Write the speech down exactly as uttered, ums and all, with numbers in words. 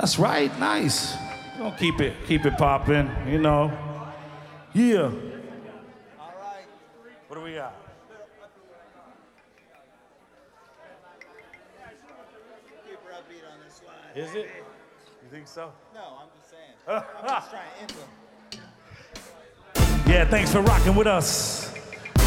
That's right, nice. We're gonna keep it, keep it popping, you know. Yeah. All right. What do we got? Super upbeat on this one. Is it? You think so? No, I'm just saying. I'm just trying to influence. Yeah, thanks for rocking with us.